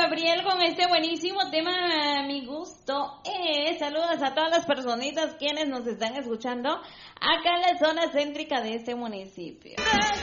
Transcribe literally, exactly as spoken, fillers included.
Gabriel con este buenísimo tema, mi gusto. Eh, saludos a todas las personitas quienes nos están escuchando acá en la zona céntrica de este municipio.